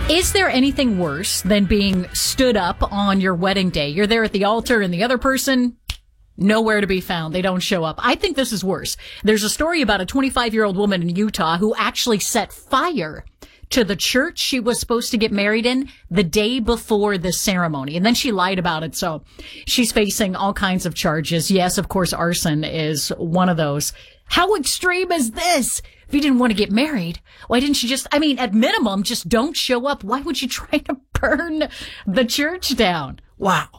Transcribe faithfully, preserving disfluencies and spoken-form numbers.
Is there anything worse than being stood up on your wedding day? You're there at the altar and the other person, nowhere to be found. They don't show up. I think this is worse. There's a story about a twenty-five-year-old woman in Utah who actually set fire to the church she was supposed to get married in the day before the ceremony. And then she lied about it. So she's facing all kinds of charges. Yes, of course, arson is one of those. How extreme is this? If you didn't want to get married, why didn't you just, I mean, at minimum, just don't show up. Why would you try to burn the church down? Wow.